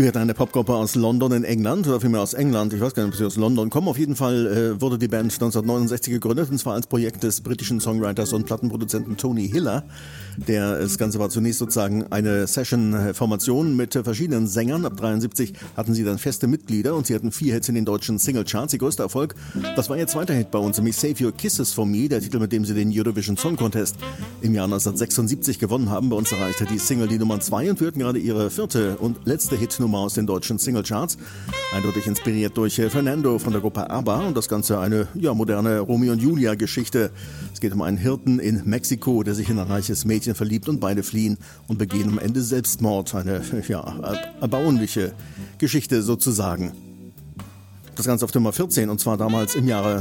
Gehört eine Popgruppe aus London in England oder vielmehr aus England. Ich weiß gar nicht, ob sie aus London kommen. Auf jeden Fall wurde die Band 1969 gegründet, und zwar als Projekt des britischen Songwriters und Plattenproduzenten Tony Hiller. Das Ganze war zunächst sozusagen eine Session-Formation mit verschiedenen Sängern. Ab 73 hatten sie dann feste Mitglieder und sie hatten 4 Hits in den deutschen Singlecharts. Ihr größter Erfolg, das war ihr zweiter Hit bei uns, nämlich Save Your Kisses for Me, der Titel, mit dem sie den Eurovision Song Contest im Jahr 1976 gewonnen haben. Bei uns erreichte die Single die Nummer 2 und wir hatten gerade ihre 4. und letzte Hitnummer aus den deutschen Singlecharts. Eindeutig inspiriert durch Fernando von der Gruppe ABBA und das Ganze eine moderne Romeo und Julia Geschichte. Es geht um einen Hirten in Mexiko, der sich in ein reiches Mädchen verliebt und beide fliehen und begehen am Ende Selbstmord. Eine erbauliche Geschichte sozusagen. Das Ganze auf Nummer 14 und zwar damals im Jahre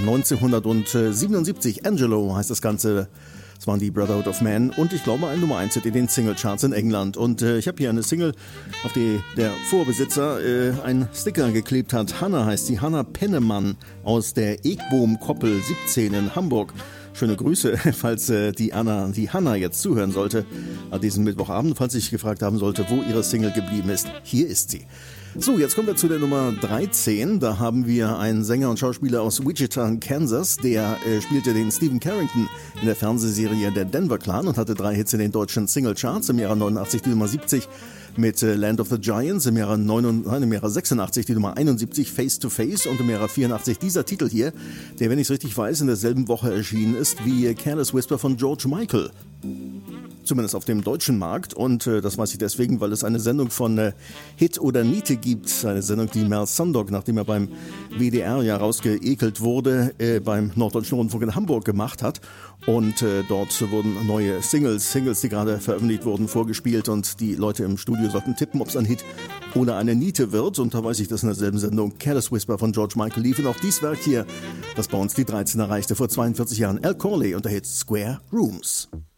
1977. Angelo heißt das Ganze. Das waren die Brotherhood of Man und ich glaube ein Nummer 1 Hit in den Singlecharts in England. Und ich habe hier eine Single, auf die der Vorbesitzer einen Sticker geklebt hat. Hanna heißt sie, Hanna Pennemann aus der Egbohm-Koppel 17 in Hamburg. Schöne Grüße, falls die Hanna jetzt zuhören sollte an diesem Mittwochabend, falls sich gefragt haben sollte, wo ihre Single geblieben ist. Hier ist sie. So, jetzt kommen wir zu der Nummer 13. Da haben wir einen Sänger und Schauspieler aus Wichita, Kansas. Der spielte den Stephen Carrington in der Fernsehserie Der Denver Clan und hatte 3 Hits in den deutschen Singlecharts. Im Jahre 89 die Nummer 70 mit Land of the Giants, im Jahre 86 die Nummer 71 Face to Face und im Jahre 84 dieser Titel hier, der, wenn ich es richtig weiß, in derselben Woche erschienen ist wie Careless Whisper von George Michael. Zumindest auf dem deutschen Markt und das weiß ich deswegen, weil es eine Sendung von Hit oder Niete gibt, eine Sendung, die Mel Sundog, nachdem er beim WDR ja rausgeekelt wurde, beim Norddeutschen Rundfunk in Hamburg gemacht hat und dort wurden neue Singles, die gerade veröffentlicht wurden, vorgespielt und die Leute im Studio sollten tippen, ob es ein Hit oder eine Niete wird und da weiß ich, dass in derselben Sendung Careless Whisper von George Michael lief und auch dies Werk hier, das bei uns die 13 erreichte vor 42 Jahren, Al Corley und der Hit Square Rooms.